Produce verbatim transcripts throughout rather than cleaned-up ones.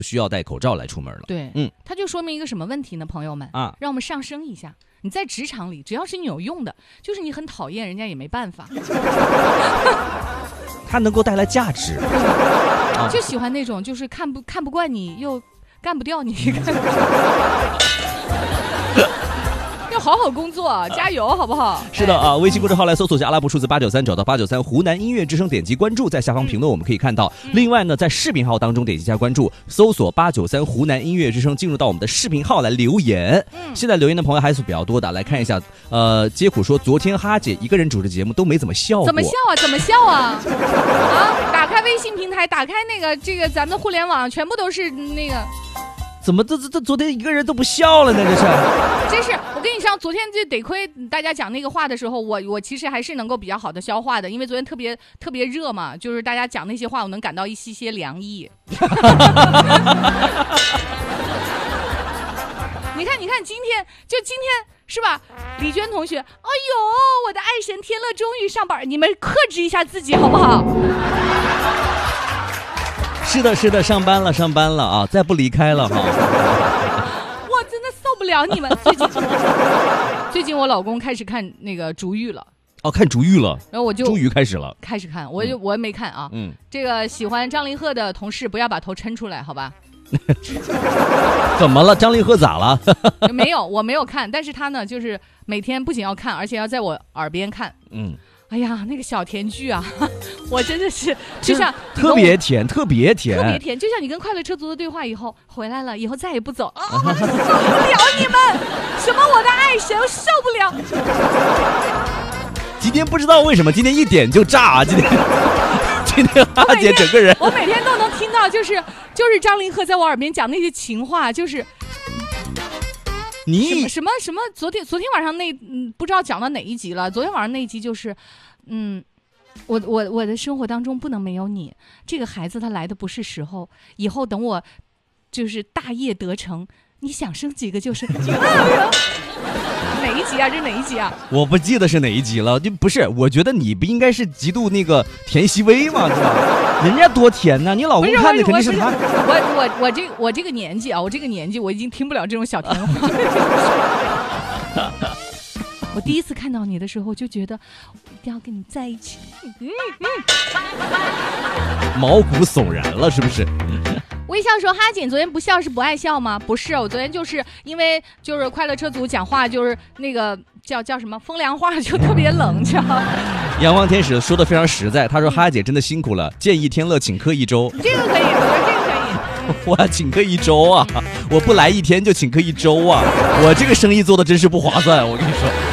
需要戴口罩来出门了。 对，嗯，它就说明一个什么问题呢，朋友们啊？让我们上升一下。你在职场里，只要是你有用的，就是你很讨厌，人家也没办法。 它能够带来价值。 啊、就喜欢那种，就是看不看不惯你又干不掉你。要好好工作，加油，好不好？ 是的啊，微信公众号来搜索下阿拉伯数字八九三，找到八九三湖南音乐之声，点击关注，在下方评论我们可以看到。嗯、另外呢，在视频号当中点击一下关注，搜索八九三湖南音乐之声，进入到我们的视频号来留言。嗯、现在留言的朋友还是比较多的，来看一下。呃，接苦说昨天哈姐一个人主持节目都没怎么笑过， 怎么笑啊？怎么笑啊？啊！打开微信平台，打开那个这个咱们的互联网，全部都是那个。 怎么这这这昨天一个人都不笑了呢？这是， 真是我跟你说，昨天就得亏大家讲那个话的时候，我我其实还是能够比较好的消化的，因为昨天特别特别热嘛，就是大家讲那些话，我能感到一些些凉意。你看，你看，今天就今天是吧？李娟同学，哎呦，我的爱神天乐终于上班，你们克制一下自己好不好？ 是的，是的，上班了，上班了啊！再不离开了哈。 我真的受不了你们。最近，最近我老公开始看那个逐玉了。 哦，看逐玉了。 然后我就终于开始了。 开始看，我就、嗯、我没看啊。嗯。这个喜欢张凌赫的同事不要把头抻出来，好吧？ 怎么了？张凌赫咋了？ 没有，我没有看，但是他呢，就是每天不仅要看，而且要在我耳边看。嗯。哎呀，那个小甜剧啊，我真的是就像特别甜，特别甜， 特别甜，就像你跟快乐车族的对话以后回来了，以后再也不走，啊、受不了你们，什么我的爱神，我受不了。 今天不知道为什么，今天一点就炸啊！今天，今天哈姐整个人， 我每天都能听到，就是就是张凌赫在我耳边讲那些情话，就是。 你什么什么什么？昨天昨天晚上那嗯，不知道讲到哪一集了。昨天晚上那一集就是，嗯，我我我的生活当中不能没有你。这个孩子他来的不是时候，以后等我就是大业得成，你想生几个就是几个。哪一集啊？这哪一集啊？ 我不记得是哪一集了。就不是，我觉得你不应该是嫉妒那个田曦薇吗？对吧？人家多甜呢，你老公看的肯定是他。 我我我这我这个年纪啊，我这个年纪我已经听不了这种小甜话。我第一次看到你的时候，就觉得我一定要跟你在一起。嗯嗯，毛骨悚然了，是不是？ 微笑说：“哈姐，昨天不笑是不爱笑吗？不是，我昨天就是因为就是快乐车族讲话，就是那个叫叫什么风凉话，就特别冷，知道吗？” 阳光天使说的非常实在，他说：“哈姐真的辛苦了，建议天乐请客一周。” 这个可以，我觉得这个可以。 我要请客一周啊！我不来一天就请客一周啊！我这个生意做的真是不划算，我跟你说。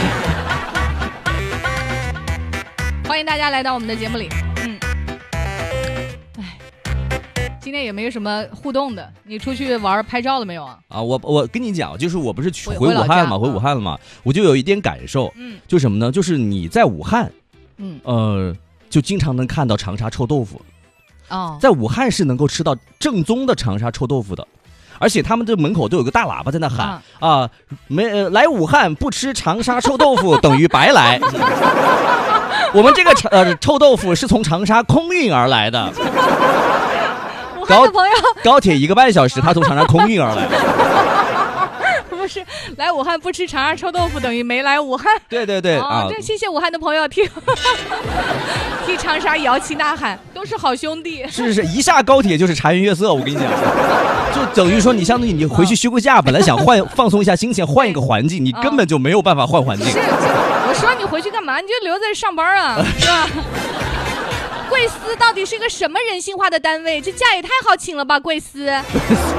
欢迎大家来到我们的节目里。嗯，哎，今天也没有什么互动的。你出去玩拍照了没有啊？ 啊，我我跟你讲，就是我不是去回武汉嘛，回武汉了嘛，我就有一点感受，嗯，就什么呢？就是你在武汉，嗯，呃，就经常能看到长沙臭豆腐。哦，在武汉是能够吃到正宗的长沙臭豆腐的。而且他们这门口都有个大喇叭在那喊啊，啊没、呃、来武汉不吃长沙臭豆腐等于白来。我们这个呃臭豆腐是从长沙空运而来的。 武汉的朋友， 高铁一个半小时，他从长沙空运而来。 不是来武汉不吃长沙臭豆腐等于没来武汉。 对对对、 哦、啊，对，谢谢武汉的朋友替替长沙摇旗呐喊，都是好兄弟。 是是，一下高铁就是茶颜悦色，我跟你讲，就等于说你相当于你回去休个假，本来想换放松一下心情，换一个环境，你根本就没有办法换环境。是，是我说你回去干嘛？你就留在这上班啊，是吧？贵司到底是个什么人性化的单位？这假也太好请了吧，贵司。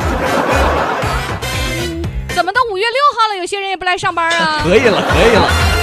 怎么到五月六号了，有些人也不来上班啊？ 可以了，可以了。